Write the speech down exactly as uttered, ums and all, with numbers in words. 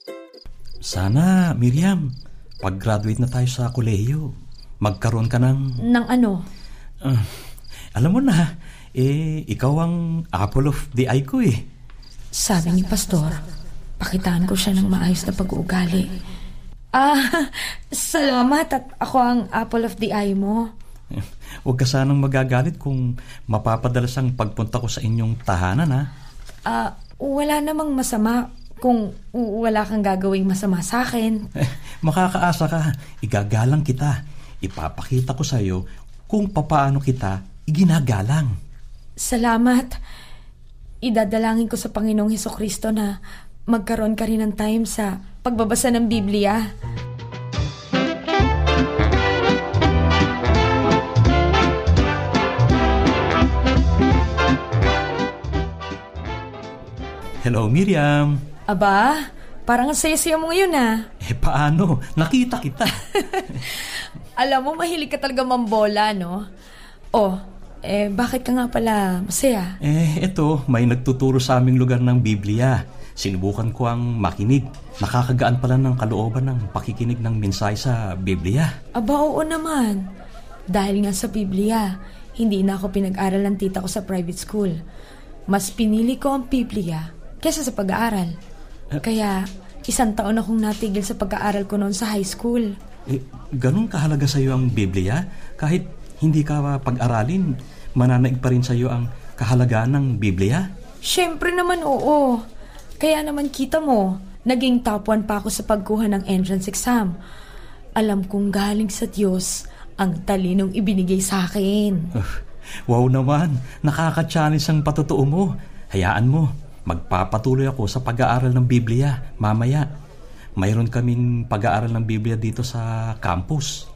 Sana, Miriam, pag-graduate na tayo sa kolehiyo, magkaroon ka ng... Ng ano? Uh, alam mo na, eh, ikaw ang apple of the eye ko eh. Sabi ni Pastor, pakitaan ko siya ng maayos na pag-uugali. Ah, salamat at ako ang apple of the eye mo. Huwag ka sanang magagalit kung mapapadalas ang pagpunta ko sa inyong tahanan, ha? Ah, wala namang masama kung wala kang gagawing masama sa akin. Eh, makakaasa ka. Igagalang kita. Ipapakita ko sa iyo kung papaano kita iginagalang. Salamat. Idadalangin ko sa Panginoong Hesukristo na magkaroon ka rin ng time sa pagbabasa ng Biblia. Hello, Miriam. Aba, parang ang saya-saya mo ngayon ah. Eh, paano? Nakita kita. Alam mo, mahilig ka talaga mambola, no? Oh, eh, bakit ka nga pala masaya? Eh, eto, may nagtuturo sa aming lugar ng Biblia. Sinubukan ko ang makinig. Nakakagaan pala ng kalooban ng pakikinig ng mensahe sa Biblia. Aba, oo naman. Dahil nga sa Biblia, hindi na ako pinag-aral ng tita ko sa private school. Mas pinili ko ang Biblia kesa sa pag-aaral. Kaya, isang taon akong natigil sa pag-aaral ko noon sa high school. Eh, ganun kahalaga sa iyo ang Biblia? Kahit hindi ka pag-aralin, mananaig pa rin sa iyo ang kahalagaan ng Biblia? Siyempre naman oo. Kaya naman kita mo, naging top one pa ako sa pagkuha ng entrance exam. Alam kong galing sa Diyos ang talinong ibinigay sa akin. Uh, wow naman, nakaka-challenge ang patutuo mo. Hayaan mo, magpapatuloy ako sa pag-aaral ng Biblia mamaya. Mayroon kaming pag-aaral ng Biblia dito sa campus.